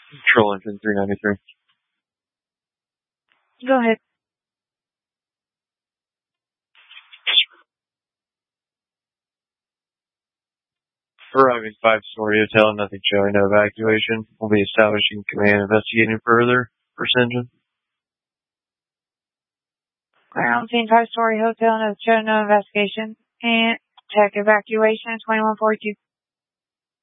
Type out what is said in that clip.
Control engine 393. Go ahead. Arriving 5-story hotel, nothing showing, no evacuation. We'll be establishing command, investigating further. First engine. Ground scene 5-story hotel, no show, no investigation. And check evacuation 2142.